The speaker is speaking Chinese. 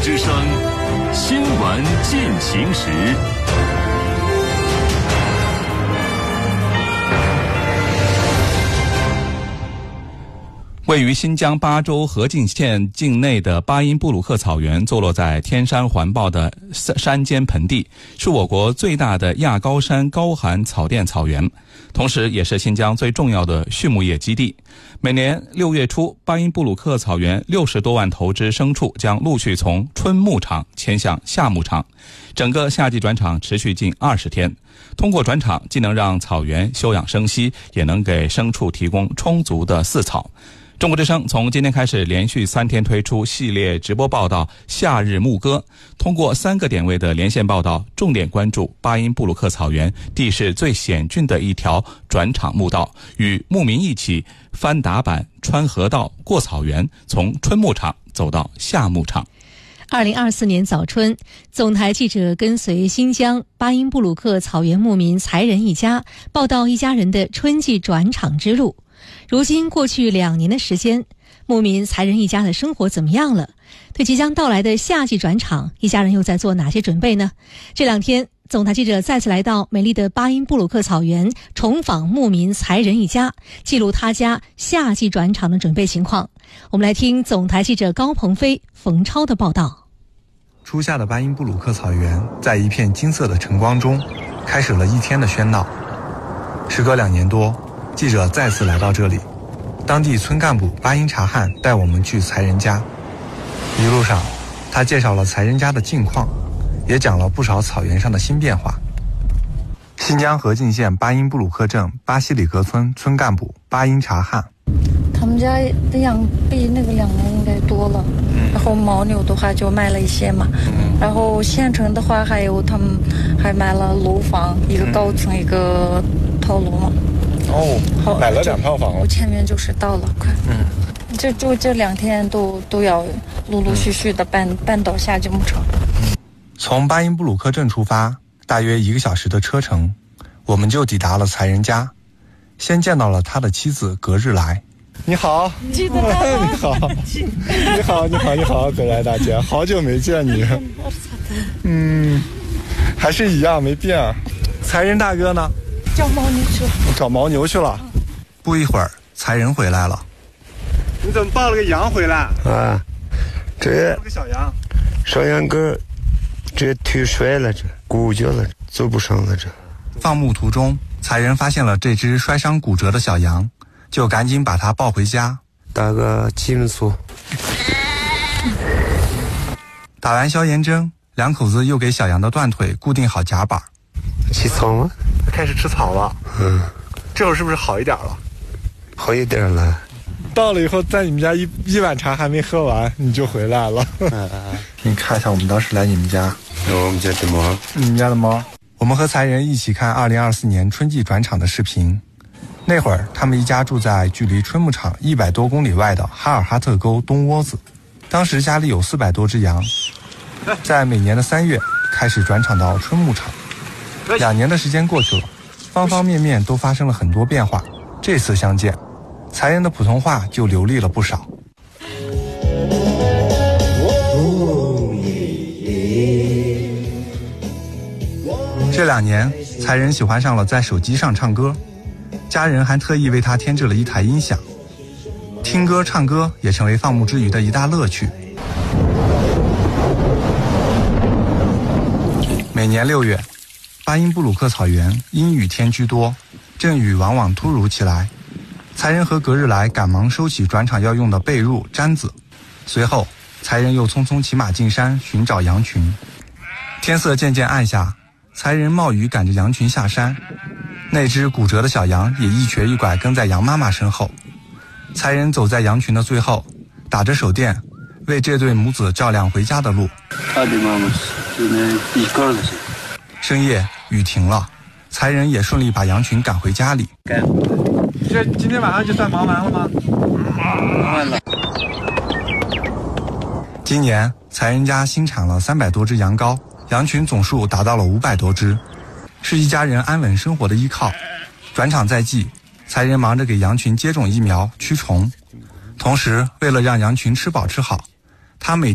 之声，新闻进行时。 位于新疆巴州河静县境内的巴音布鲁克草原，坐落在天山环抱的山间盆地，是我国最大的亚高山高寒草甸草原，同时也是新疆最重要的畜牧业基地。每年6月初，巴音布鲁克草原60多万头之牲畜将陆续从春牧场迁向夏牧场，整个夏季转场持续近20天。通过转场，既能让草原休养生息，也能给牲畜提供充足的饲草。中国之声从今天开始连续3天推出系列直播报道《夏日牧歌》，通过3个点位的连线报道，重点关注巴音布鲁克草原地势最险峻的一条转场牧道，与牧民一起翻打板、穿河道、过草原，从春牧场走到夏牧场。 2024年早春，总台记者跟随新疆巴音布鲁克草原牧民才仁一家，报道一家人的春季转场之路。如今过去2年的时间，牧民才仁一家的生活怎么样了？对即将到来的夏季转场，一家人又在做哪些准备呢？这2天，总台记者再次来到美丽的巴音布鲁克草原，重访牧民才仁一家，记录他家夏季转场的准备情况。我们来听总台记者高鹏飞、冯超的报道。 初夏的巴音布鲁克草原，在一片金色的晨光中，开始了一天的喧闹。时隔2年多，记者再次来到这里，当地村干部巴音察汉带我们去才仁家。一路上，他介绍了才仁家的近况，也讲了不少草原上的新变化。新疆河静县巴音布鲁克镇巴西里格村村干部巴音察汉， 他们家的羊比那个2年应该多了，然后牦牛的话就卖了一些嘛，然后县城的话还有他们还买了楼房，一个高层一个套楼嘛。 哦，买了2套房了。 我前面就是到了，快，就这2天都要陆陆续续的搬到夏季牧场。 从巴音布鲁克镇出发，大约1个小时的车程，我们就抵达了才仁家，先见到了他的妻子格日来。你好， 记得他你好，你好，格来大姐，好久没见你。还是一样没变。才仁大哥呢？ 找牦牛去了。 找牦牛去了。不一会儿，才仁回来了。你怎么抱了个羊回来？ 啊，这抱了个小羊。 小羊羔，这腿摔了，这骨折了，走不上了。这放牧途中，才仁发现了这只摔伤骨折的小羊，就赶紧把它抱回家。 打个激素。 打完消炎针，2口子又给小羊的断腿固定好夹板。 起草吗？ 开始吃草了。这会儿是不是好一点了？ 好一点了。 到了以后，在你们家一碗茶还没喝完，你就回来了。给你看一下我们当时来你们家。 我们家的猫。 你们家的猫。我们和才仁一起看2024年春季转场的视频。那会儿，他们一家住在距离春牧场100多公里外的哈尔哈特沟东窝子。当时家里有400多只羊，在每年的3月开始转场到春牧场。2年的时间过去了，方方面面都发生了很多变化。这次相见，才仁的普通话就流利了不少。这2年，才仁喜欢上了在手机上唱歌，家人还特意为他添置了一台音响，听歌唱歌也成为放牧之余的一大乐趣。每年6月，巴音布鲁克草原阴雨天居多，阵雨往往突如其来。才仁和格日来赶忙收起转场要用的被褥毡子，随后才仁又匆匆骑马进山寻找羊群。天色渐渐暗下，才仁冒雨赶着羊群下山，那只骨折的小羊也一瘸一拐跟在羊妈妈身后。才仁走在羊群的最后，打着手电为这对母子照亮回家的路。深夜雨停了，才仁也顺利把羊群赶回家里。这今天晚上就算忙完了吗？忙完了。今年才仁家新产了300多只羊羔，羊群总数达到了500多只，是一家人安稳生活的依靠。转场在即，才仁忙着给羊群接种疫苗驱虫，同时为了让羊群吃饱吃好，他每